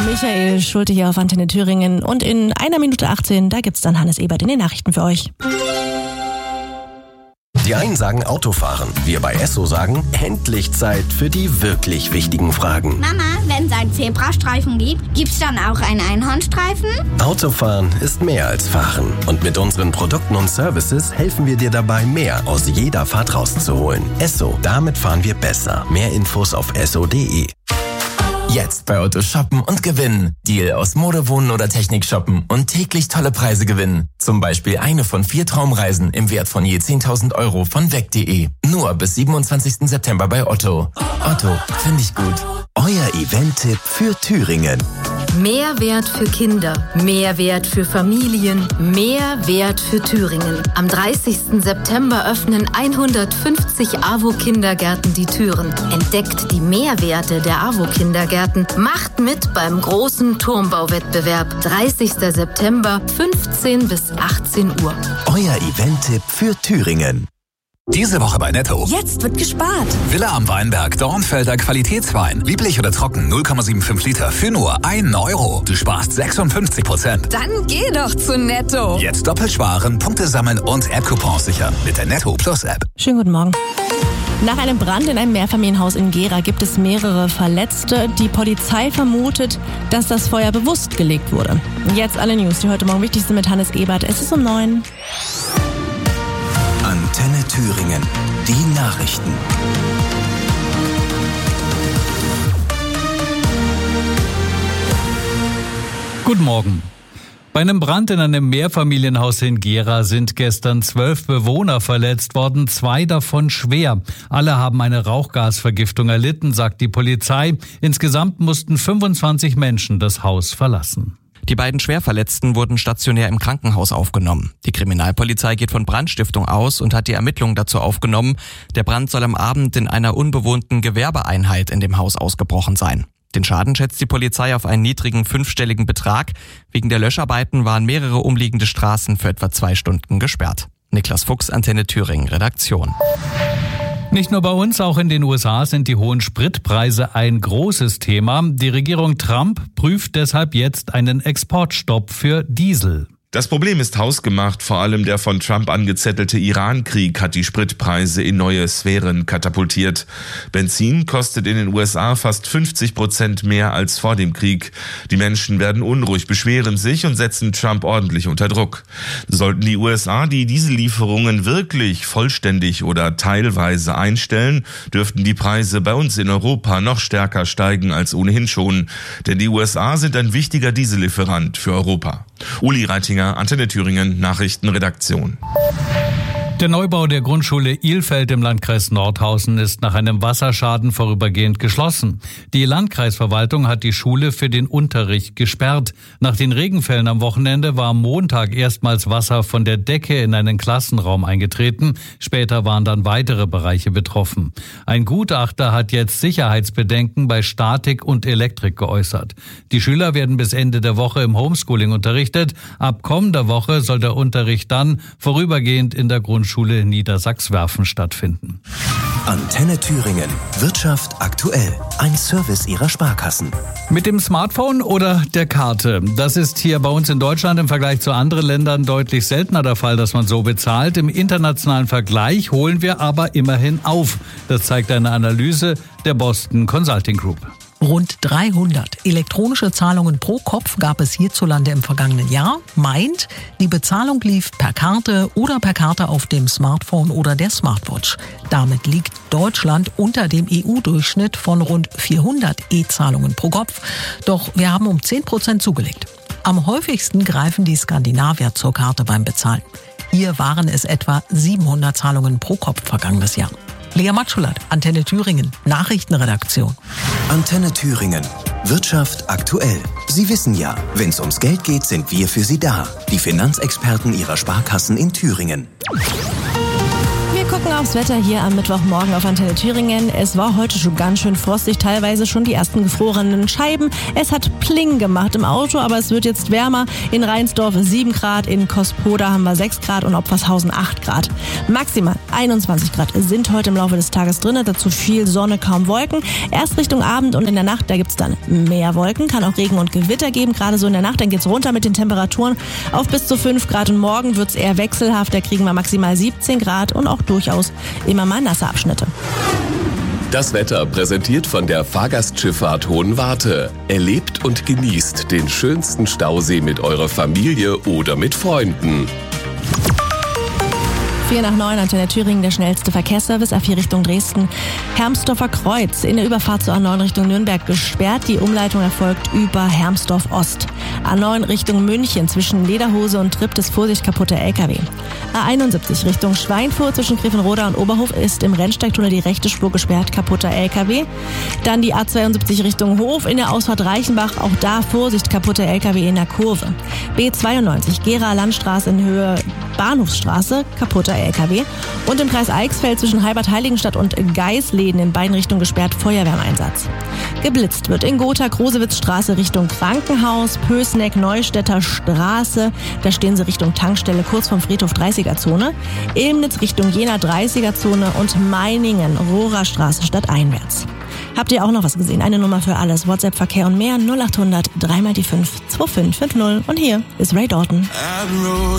Michael Schulte hier auf Antenne Thüringen und in 1 Minute 18, da gibt's dann Hannes Ebert in den Nachrichten für euch. Die einen sagen Autofahren, wir bei Esso sagen, endlich Zeit für die wirklich wichtigen Fragen. Mama, wenn es einen Zebrastreifen gibt, gibt's dann auch einen Einhornstreifen? Autofahren ist mehr als Fahren. Und mit unseren Produkten und Services helfen wir dir dabei, mehr aus jeder Fahrt rauszuholen. Esso, damit fahren wir besser. Mehr Infos auf esso.de. Jetzt bei Otto shoppen und gewinnen. Deal aus Mode, Wohnen oder Technik shoppen und täglich tolle Preise gewinnen. Zum Beispiel eine von 4 Traumreisen im Wert von je 10.000 € von weg.de. Nur bis 27. September bei Otto. Otto, finde ich gut. Euer Event-Tipp für Thüringen. Mehrwert für Kinder, Mehrwert für Familien, Mehrwert für Thüringen. Am 30. September öffnen 150 AWO-Kindergärten die Türen. Entdeckt die Mehrwerte der AWO-Kindergärten. Macht mit beim großen Turmbauwettbewerb. 30. September, 15 bis 18 Uhr. Euer Event-Tipp für Thüringen. Diese Woche bei Netto. Jetzt wird gespart. Villa am Weinberg, Dornfelder Qualitätswein. Lieblich oder trocken, 0,75 Liter für nur 1 €. Du sparst 56%. Dann geh doch zu Netto. Jetzt doppelt sparen, Punkte sammeln und App-Coupons sichern mit der Netto Plus App. Schönen guten Morgen. Nach einem Brand in einem Mehrfamilienhaus in Gera gibt es mehrere Verletzte. Die Polizei vermutet, dass das Feuer bewusst gelegt wurde. Jetzt alle News, die heute Morgen wichtig sind mit Hannes Ebert. Es ist um 9. Antenne Thüringen. Die Nachrichten. Guten Morgen. Bei einem Brand in einem Mehrfamilienhaus in Gera sind gestern 12 Bewohner verletzt worden, 2 davon schwer. Alle haben eine Rauchgasvergiftung erlitten, sagt die Polizei. Insgesamt mussten 25 Menschen das Haus verlassen. Die beiden Schwerverletzten wurden stationär im Krankenhaus aufgenommen. Die Kriminalpolizei geht von Brandstiftung aus und hat die Ermittlungen dazu aufgenommen. Der Brand soll am Abend in einer unbewohnten Gewerbeeinheit in dem Haus ausgebrochen sein. Den Schaden schätzt die Polizei auf einen niedrigen 5-stelligen Betrag. Wegen der Löscharbeiten waren mehrere umliegende Straßen für etwa 2 Stunden gesperrt. Niklas Fuchs, Antenne Thüringen, Redaktion. Nicht nur bei uns, auch in den USA sind die hohen Spritpreise ein großes Thema. Die Regierung Trump prüft deshalb jetzt einen Exportstopp für Diesel. Das Problem ist hausgemacht, vor allem der von Trump angezettelte Iran-Krieg hat die Spritpreise in neue Sphären katapultiert. Benzin kostet in den USA fast 50% mehr als vor dem Krieg. Die Menschen werden unruhig, beschweren sich und setzen Trump ordentlich unter Druck. Sollten die USA die Diesellieferungen wirklich vollständig oder teilweise einstellen, dürften die Preise bei uns in Europa noch stärker steigen als ohnehin schon. Denn die USA sind ein wichtiger Diesellieferant für Europa. Uli Reitinger, Antenne Thüringen, Nachrichtenredaktion. Der Neubau der Grundschule Ilfeld im Landkreis Nordhausen ist nach einem Wasserschaden vorübergehend geschlossen. Die Landkreisverwaltung hat die Schule für den Unterricht gesperrt. Nach den Regenfällen am Wochenende war am Montag erstmals Wasser von der Decke in einen Klassenraum eingetreten. Später waren dann weitere Bereiche betroffen. Ein Gutachter hat jetzt Sicherheitsbedenken bei Statik und Elektrik geäußert. Die Schüler werden bis Ende der Woche im Homeschooling unterrichtet. Ab kommender Woche soll der Unterricht dann vorübergehend in der Grundschule Niedersachswerfen stattfinden. Antenne Thüringen. Wirtschaft aktuell. Ein Service Ihrer Sparkassen. Mit dem Smartphone oder der Karte? Das ist hier bei uns in Deutschland im Vergleich zu anderen Ländern deutlich seltener der Fall, dass man so bezahlt. Im internationalen Vergleich holen wir aber immerhin auf. Das zeigt eine Analyse der Boston Consulting Group. Rund 300 elektronische Zahlungen pro Kopf gab es hierzulande im vergangenen Jahr. Meint, die Bezahlung lief per Karte oder per Karte auf dem Smartphone oder der Smartwatch. Damit liegt Deutschland unter dem EU-Durchschnitt von rund 400 E-Zahlungen pro Kopf. Doch wir haben um 10% zugelegt. Am häufigsten greifen die Skandinavier zur Karte beim Bezahlen. Hier waren es etwa 700 Zahlungen pro Kopf vergangenes Jahr. Lea Matschulat, Antenne Thüringen, Nachrichtenredaktion. Antenne Thüringen. Wirtschaft aktuell. Sie wissen ja, wenn es ums Geld geht, sind wir für Sie da. Die Finanzexperten Ihrer Sparkassen in Thüringen. Wir gucken aufs Wetter hier am Mittwochmorgen auf Antenne Thüringen. Es war heute schon ganz schön frostig, teilweise schon die ersten gefrorenen Scheiben. Es hat Pling gemacht im Auto, aber es wird jetzt wärmer. In Reinsdorf 7 Grad, in Kospoda haben wir 6 Grad und Opfershausen 8 Grad. Maximal 21 Grad sind heute im Laufe des Tages drin, dazu viel Sonne, kaum Wolken. Erst Richtung Abend und in der Nacht, da gibt's dann mehr Wolken, kann auch Regen und Gewitter geben. Gerade so in der Nacht, dann geht's runter mit den Temperaturen auf bis zu 5 Grad und morgen wird's eher wechselhaft. Da kriegen wir maximal 17 Grad und auch durchaus immer mal nasse Abschnitte. Das Wetter präsentiert von der Fahrgastschifffahrt Hohenwarte. Erlebt und genießt den schönsten Stausee mit eurer Familie oder mit Freunden. 4 nach 9, Antenne Thüringen, der schnellste Verkehrsservice, A4 Richtung Dresden. Hermsdorfer Kreuz, in der Überfahrt zur A9 Richtung Nürnberg gesperrt. Die Umleitung erfolgt über Hermsdorf Ost. A9 Richtung München, zwischen Lederhose und Triptis, Vorsicht, kaputter LKW. A71 Richtung Schweinfurt, zwischen Grevenroda und Oberhof ist im Rennsteigtunnel die rechte Spur gesperrt, kaputter LKW. Dann die A72 Richtung Hof, in der Ausfahrt Reichenbach, auch da Vorsicht, kaputter LKW in der Kurve. B92 Gera Landstraße in Höhe Bahnhofsstraße, kaputter LKW. Und im Kreis Eichsfeld zwischen Heilbad-Heiligenstadt und Geisleden in beiden Richtungen gesperrt, Feuerwehreinsatz. Geblitzt wird in Gotha, Grosewitzstraße Richtung Krankenhaus, Pößneck, Neustädter Straße, da stehen sie Richtung Tankstelle, kurz vom Friedhof 30er-Zone. Ilmnitz Richtung Jena 30er-Zone und Meiningen, Rohrerstraße stadteinwärts. Habt ihr auch noch was gesehen? Eine Nummer für alles, WhatsApp, Verkehr und mehr, 0800 3 mal die 5 2550. Und hier ist Ray Dalton.